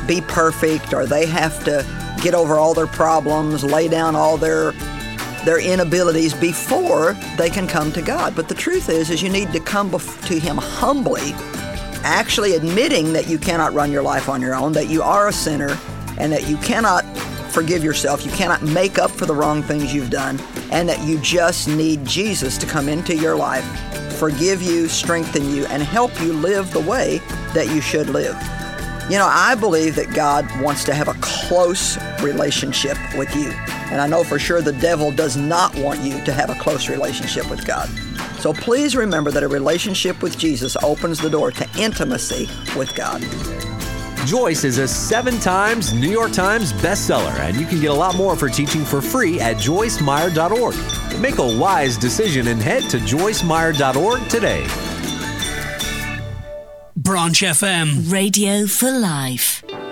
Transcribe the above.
be perfect, or they have to get over all their problems, lay down all their inabilities before they can come to God. But the truth is you need to come to Him humbly, actually admitting that you cannot run your life on your own, that you are a sinner, and that you cannot forgive yourself, you cannot make up for the wrong things you've done, and that you just need Jesus to come into your life, forgive you, strengthen you, and help you live the way that you should live. You know, I believe that God wants to have a close relationship with you. And I know for sure the devil does not want you to have a close relationship with God. So please remember that a relationship with Jesus opens the door to intimacy with God. Joyce is a 7 times New York Times bestseller, and you can get a lot more for teaching for free at joycemeyer.org. Make a wise decision and head to joycemeyer.org today. Branch FM. Radio for life.